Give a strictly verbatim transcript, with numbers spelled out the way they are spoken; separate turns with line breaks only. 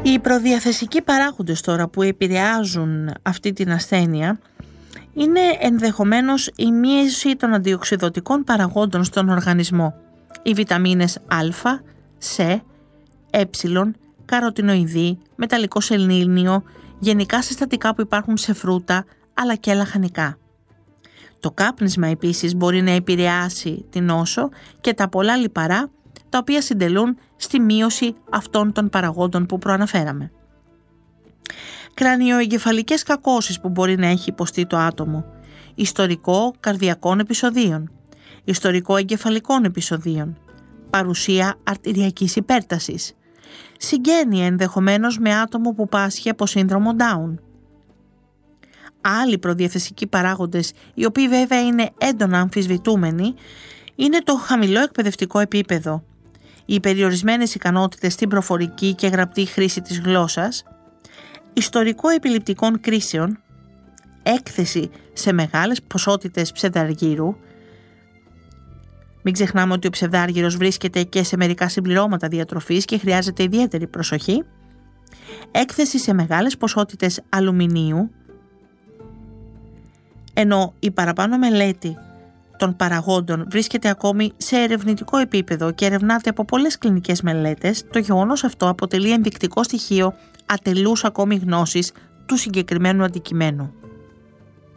Οι προδιαθεσικοί παράγοντες τώρα που επηρεάζουν αυτή την ασθένεια είναι ενδεχομένως η μείωση των αντιοξυδωτικών παραγόντων στον οργανισμό. Οι βιταμίνες Α, Σ, Ε, καροτινοειδή, μεταλλικό σελήνιο, γενικά συστατικά που υπάρχουν σε φρούτα αλλά και λαχανικά. Το κάπνισμα επίσης μπορεί να επηρεάσει την νόσο και τα πολλά λιπαρά, τα οποία συντελούν στη μείωση αυτών των παραγόντων που προαναφέραμε. Κρανιοεγκεφαλικές κακώσεις που μπορεί να έχει υποστεί το άτομο. Ιστορικό καρδιακών επεισοδίων. Ιστορικό εγκεφαλικών επεισοδίων. Παρουσία αρτηριακής υπέρτασης. Συγγένεια ενδεχομένως με άτομο που πάσχει από σύνδρομο Down. Άλλοι προδιαθεσικοί παράγοντες, οι οποίοι βέβαια είναι έντονα αμφισβητούμενοι, είναι το χαμηλό εκπαιδευτικό επίπεδο, οι περιορισμένες ικανότητες στην προφορική και γραπτή χρήση της γλώσσας, ιστορικό επιληπτικών κρίσεων, έκθεση σε μεγάλες ποσότητες ψευδαργύρου. Μην ξεχνάμε ότι ο ψευδάργυρος βρίσκεται και σε μερικά συμπληρώματα διατροφής και χρειάζεται ιδιαίτερη προσοχή. Έκθεση σε μεγάλες ποσότητες αλουμινίου, ενώ η παραπάνω μελέτη των παραγόντων βρίσκεται ακόμη σε ερευνητικό επίπεδο και ερευνάται από πολλές κλινικές μελέτες, το γεγονός αυτό αποτελεί ενδεικτικό στοιχείο ατελούς ακόμη γνώσης του συγκεκριμένου αντικειμένου.